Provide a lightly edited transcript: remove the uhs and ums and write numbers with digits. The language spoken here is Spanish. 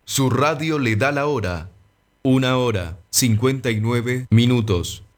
Su radio le da la hora. 1 hora, 59 minutos.